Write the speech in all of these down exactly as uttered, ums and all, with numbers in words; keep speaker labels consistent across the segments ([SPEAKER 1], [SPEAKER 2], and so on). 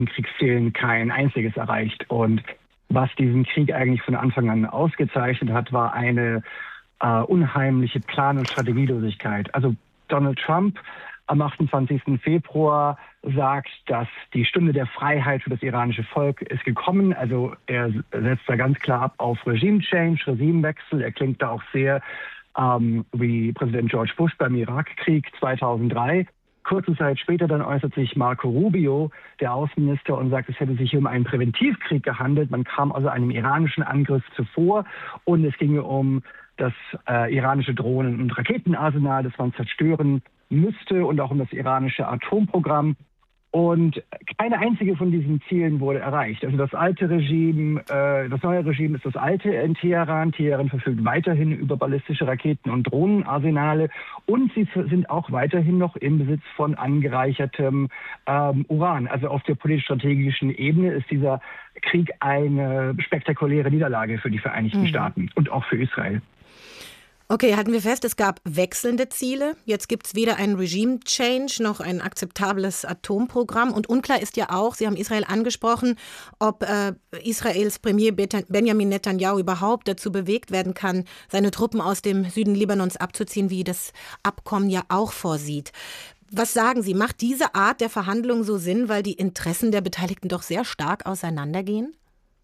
[SPEAKER 1] Kriegszielen kein einziges erreicht. Und was diesen Krieg eigentlich von Anfang an ausgezeichnet hat, war eine äh, unheimliche Plan- und Strategielosigkeit. Also Donald Trump am achtundzwanzigsten Februar sagt, dass die Stunde der Freiheit für das iranische Volk ist gekommen. Also er setzt da ganz klar ab auf Regime-Change, Regimewechsel. Er klingt da auch sehr ähm, wie Präsident George Bush beim Irakkrieg zweitausenddrei. Kurze Zeit später dann äußert sich Marco Rubio, der Außenminister, und sagt, es hätte sich hier um einen Präventivkrieg gehandelt. Man kam also einem iranischen Angriff zuvor und es ginge um das äh, iranische Drohnen- und Raketenarsenal, das man zerstören müsste, und auch um das iranische Atomprogramm. Und keine einzige von diesen Zielen wurde erreicht. Also das alte Regime, äh, das neue Regime ist das alte in Teheran. Teheran verfügt weiterhin über ballistische Raketen und Drohnenarsenale, und sie sind auch weiterhin noch im Besitz von angereichertem ähm, Uran. Also auf der politisch-strategischen Ebene ist dieser Krieg eine spektakuläre Niederlage für die Vereinigten mhm. Staaten und auch für Israel.
[SPEAKER 2] Okay, halten wir fest, es gab wechselnde Ziele. Jetzt gibt es weder einen Regime-Change noch ein akzeptables Atomprogramm. Und unklar ist ja auch, Sie haben Israel angesprochen, ob äh, Israels Premier Benjamin Netanyahu überhaupt dazu bewegt werden kann, seine Truppen aus dem Süden Libanons abzuziehen, wie das Abkommen ja auch vorsieht. Was sagen Sie, macht diese Art der Verhandlungen so Sinn, weil die Interessen der Beteiligten doch sehr stark auseinandergehen?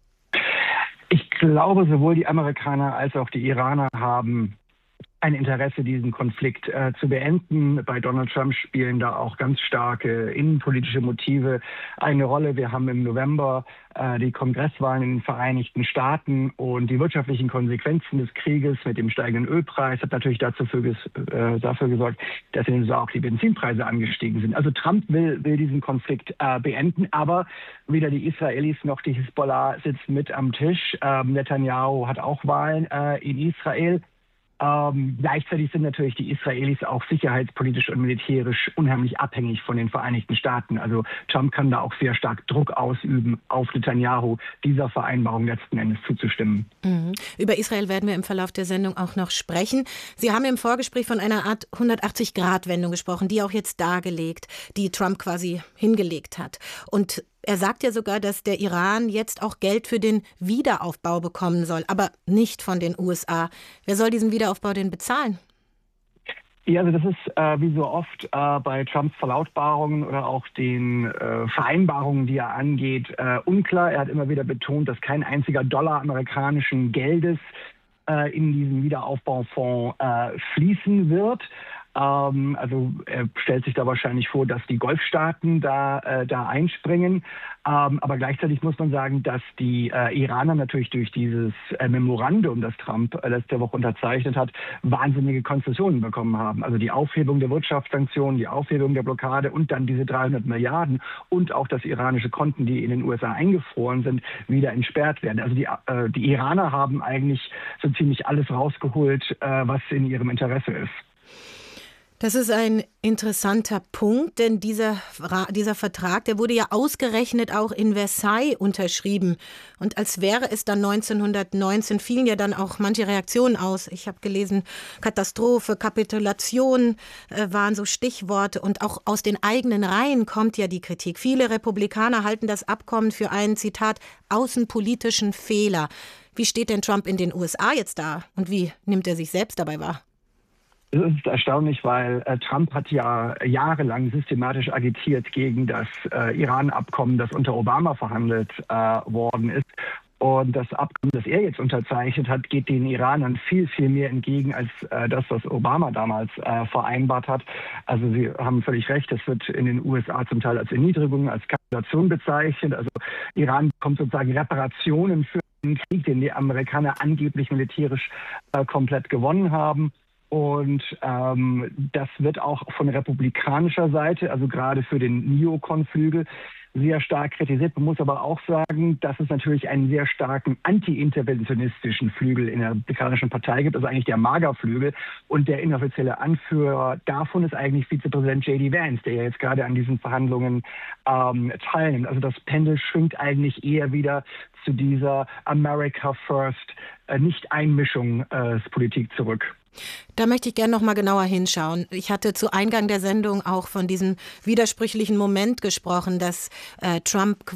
[SPEAKER 1] Ich glaube, sowohl die Amerikaner als auch die Iraner haben ein Interesse, diesen Konflikt äh, zu beenden. Bei Donald Trump spielen da auch ganz starke innenpolitische Motive eine Rolle. Wir haben im November äh, die Kongresswahlen in den Vereinigten Staaten, und die wirtschaftlichen Konsequenzen des Krieges mit dem steigenden Ölpreis hat natürlich dazu für, äh, dafür gesorgt, dass in den U S A auch die Benzinpreise angestiegen sind. Also Trump will, will diesen Konflikt äh, beenden, aber weder die Israelis noch die Hisbollah sitzen mit am Tisch. Ähm, Netanyahu hat auch Wahlen äh, in Israel. Ähm, gleichzeitig sind natürlich die Israelis auch sicherheitspolitisch und militärisch unheimlich abhängig von den Vereinigten Staaten. Also Trump kann da auch sehr stark Druck ausüben auf Netanyahu, dieser Vereinbarung letzten Endes zuzustimmen.
[SPEAKER 2] Mhm. Über Israel werden wir im Verlauf der Sendung auch noch sprechen. Sie haben im Vorgespräch von einer Art hundertachtzig-Grad-Wendung gesprochen, die auch jetzt dargelegt, die Trump quasi hingelegt hat. Und er sagt ja sogar, dass der Iran jetzt auch Geld für den Wiederaufbau bekommen soll, aber nicht von den U S A. Wer soll diesen Wiederaufbau denn bezahlen?
[SPEAKER 1] Ja, also das ist äh, wie so oft äh, bei Trumps Verlautbarungen oder auch den äh, Vereinbarungen, die er angeht, äh, unklar. Er hat immer wieder betont, dass kein einziger Dollar amerikanischen Geldes äh, in diesen Wiederaufbaufonds äh, fließen wird. Ähm, also er stellt sich da wahrscheinlich vor, dass die Golfstaaten da, äh, da einspringen. Ähm, aber gleichzeitig muss man sagen, dass die äh, Iraner natürlich durch dieses äh, Memorandum, das Trump äh, letzte Woche unterzeichnet hat, wahnsinnige Konzessionen bekommen haben. Also die Aufhebung der Wirtschaftssanktionen, die Aufhebung der Blockade und dann diese dreihundert Milliarden und auch, dass iranische Konten, die in den U S A eingefroren sind, wieder entsperrt werden. Also die, äh, die Iraner haben eigentlich so ziemlich alles rausgeholt, äh, was in ihrem Interesse ist.
[SPEAKER 2] Das ist ein interessanter Punkt, denn dieser, dieser Vertrag, der wurde ja ausgerechnet auch in Versailles unterschrieben. Und als wäre es dann neunzehnhundertneunzehn, fielen ja dann auch manche Reaktionen aus. Ich habe gelesen, Katastrophe, Kapitulation äh, waren so Stichworte. Und auch aus den eigenen Reihen kommt ja die Kritik. Viele Republikaner halten das Abkommen für einen, Zitat, außenpolitischen Fehler. Wie steht denn Trump in den U S A jetzt da? Und wie nimmt er sich selbst dabei wahr?
[SPEAKER 1] Es ist erstaunlich, weil äh, Trump hat ja jahrelang systematisch agitiert gegen das äh, Iran-Abkommen, das unter Obama verhandelt äh, worden ist. Und das Abkommen, das er jetzt unterzeichnet hat, geht den Iranern viel, viel mehr entgegen als äh, das, was Obama damals äh, vereinbart hat. Also Sie haben völlig recht, das wird in den U S A zum Teil als Erniedrigung, als Kapitulation bezeichnet. Also Iran bekommt sozusagen Reparationen für den Krieg, den die Amerikaner angeblich militärisch äh, komplett gewonnen haben. Und ähm, das wird auch von republikanischer Seite, also gerade für den Neokon-Flügel, sehr stark kritisiert. Man muss aber auch sagen, dass es natürlich einen sehr starken anti-interventionistischen Flügel in der republikanischen Partei gibt, also eigentlich der MAGA-Flügel. Und der inoffizielle Anführer davon ist eigentlich Vizepräsident J D Vance, der ja jetzt gerade an diesen Verhandlungen ähm, teilnimmt. Also das Pendel schwingt eigentlich eher wieder zu dieser America First äh, Nicht-Einmischung-Politik äh, zurück.
[SPEAKER 2] Da möchte ich gerne noch mal genauer hinschauen. Ich hatte zu Eingang der Sendung auch von diesem widersprüchlichen Moment gesprochen, dass äh, Trump